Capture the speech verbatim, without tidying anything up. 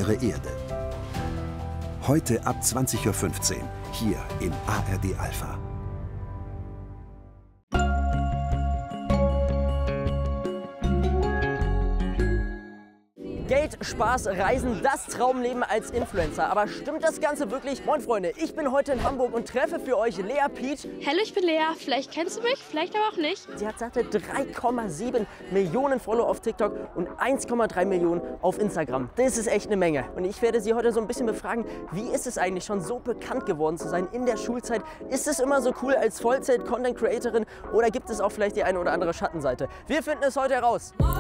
unsere Erde. Heute ab zwanzig Uhr fünfzehn, hier im A R D Alpha. Geld, Spaß, Reisen, das Traumleben als Influencer. Aber stimmt das Ganze wirklich? Moin Freunde, ich bin heute in Hamburg und treffe für euch Lea Peach. Hallo, ich bin Lea. Vielleicht kennst du mich, vielleicht aber auch nicht. Sie hat satte drei Komma sieben Millionen Follower auf TikTok und eins Komma drei Millionen auf Instagram. Das ist echt eine Menge. Und ich werde sie heute so ein bisschen befragen, wie ist es eigentlich schon so bekannt geworden zu sein in der Schulzeit? Ist es immer so cool als Vollzeit-Content-Creatorin oder gibt es auch vielleicht die eine oder andere Schattenseite? Wir finden es heute heraus.